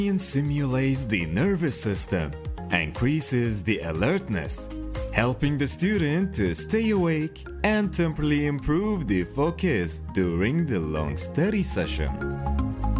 simulates the nervous system, increases the alertness, helping the student to stay awake and temporarily improve the focus during the long study session.